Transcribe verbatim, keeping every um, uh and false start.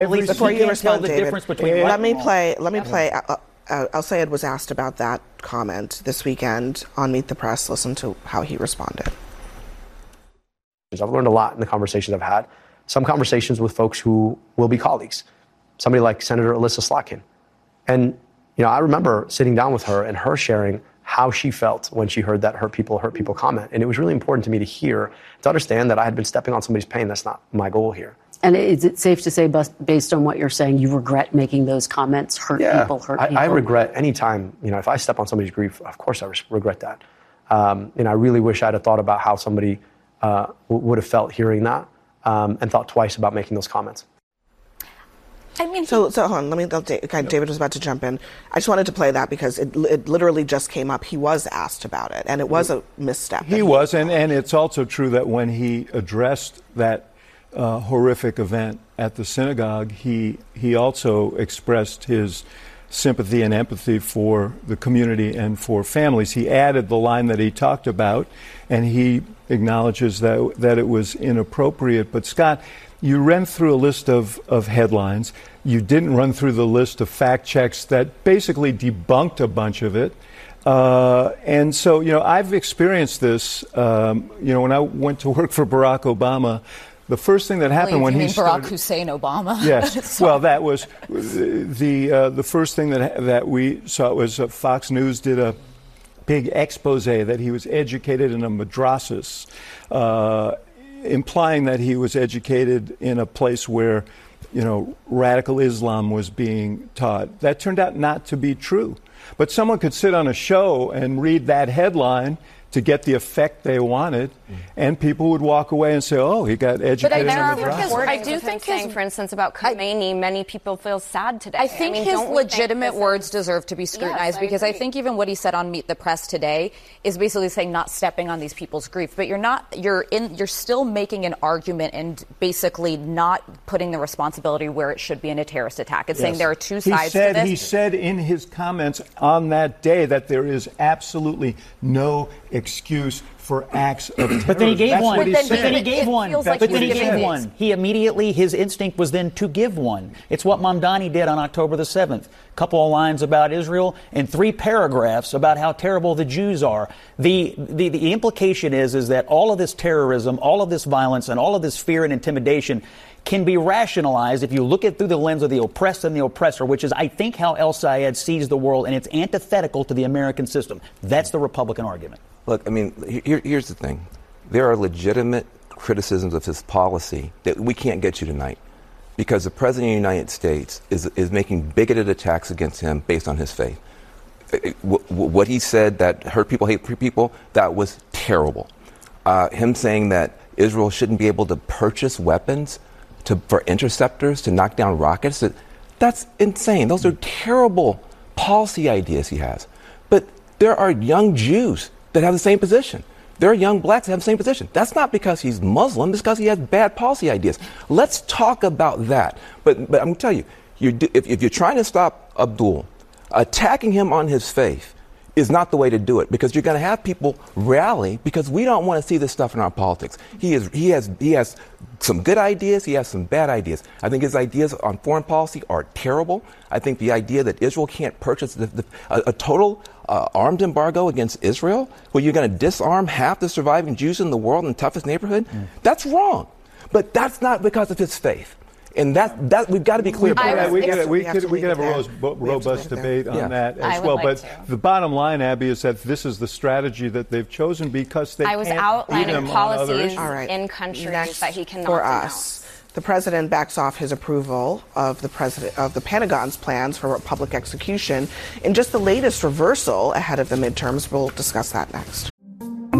Every, before you respond, the David, difference between let right me and play. Let me yeah. play. Uh, uh, Al-Sayed was asked about that comment this weekend on Meet the Press. Listen to how he responded. I've learned a lot in the conversations I've had. Some conversations with folks who will be colleagues. Somebody like Senator Alyssa Slotkin. And, you know, I remember sitting down with her and her sharing how she felt when she heard that hurt people, hurt people comment. And it was really important to me to hear, to understand that I had been stepping on somebody's pain. That's not my goal here. And is it safe to say, based on what you're saying, you regret making those comments, hurt yeah, people, hurt I, people? I regret any time, you know, if I step on somebody's grief, of course I regret that. Um, and I really wish I'd have thought about how somebody uh, w- would have felt hearing that um, and thought twice about making those comments. I mean, so, so hold on, let me, okay, David was about to jump in. I just wanted to play that because it, it literally just came up. He was asked about it, and it was a misstep. He was, and, and it's also true that when he addressed that uh, horrific event at the synagogue, he he also expressed his sympathy and empathy for the community and for families. He added the line that he talked about, and he acknowledges that that it was inappropriate. But Scott, you ran through a list of, of headlines. You didn't run through the list of fact checks that basically debunked a bunch of it. Uh, and so, you know, I've experienced this. Um, you know, when I went to work for Barack Obama, the first thing that happened when you he mean started, Barack Hussein Obama. Yes. Well, that was the uh, the first thing that that we saw was uh, Fox News did a big expose that he was educated in a madrasas, uh, implying that he was educated in a place where, you know, radical Islam was being taught. That turned out not to be true. But someone could sit on a show and read that headline to get the effect they wanted, mm. and people would walk away and say, oh, he got educated in a madrasa. I do think saying, his, for instance, about Khomeini, I, many people feel sad today. I think I mean, his legitimate words is, deserve to be scrutinized, yes, because I, I think even what he said on Meet the Press today is basically saying not stepping on these people's grief. But you're not, you're in, you're still making an argument and basically not putting the responsibility where it should be in a terrorist attack. It's yes. saying there are two he sides said, to this. He said in his comments on that day that there is absolutely no excuse for acts of terror. But then he gave That's one. What he but said. then he gave one. Like but then he gave gave one. He immediately, his instinct was then to give one. It's what Mamdani did on October the seventh. A couple of lines about Israel and three paragraphs about how terrible the Jews are. The, the, the implication is, is that all of this terrorism, all of this violence, and all of this fear and intimidation can be rationalized if you look at it through the lens of the oppressed and the oppressor, which is, I think, how El-Sayed sees the world, and it's antithetical to the American system. That's the Republican argument. Look, I mean, here, here's the thing. There are legitimate criticisms of his policy that we can't get you tonight because the President of the United States is, is making bigoted attacks against him based on his faith. What he said that hurt people, hate people, that was terrible. Uh, him saying that Israel shouldn't be able to purchase weapons to, for interceptors to knock down rockets, that, that's insane. Those are terrible policy ideas he has. But there are young Jews that have the same position. There are young blacks that have the same position. That's not because he's Muslim, it's because he has bad policy ideas. Let's talk about that. But, but I'm going to tell you, you're, if, if you're trying to stop Abdul, attacking him on his faith is not the way to do it, because you're going to have people rally because we don't want to see this stuff in our politics. He is he has he has some good ideas, he has some bad ideas. I think his ideas on foreign policy are terrible. I think the idea that Israel can't purchase the, the, a, a total uh, armed embargo against Israel, where you're going to disarm half the surviving Jews in the world in the toughest neighborhood, mm. that's wrong. But that's not because of his faith. And that, that we've got to be clear about that. We could, we could, we could have a rose, robust debate on yeah. that as I well. like but to. The bottom line, Abby, is that this is the strategy that they've chosen because they I was can't outlining policies right. in countries Next that he cannot for denounce. us. The president backs off his approval of the president of the Pentagon's plans for public execution in just the latest reversal ahead of the midterms. We'll discuss that next.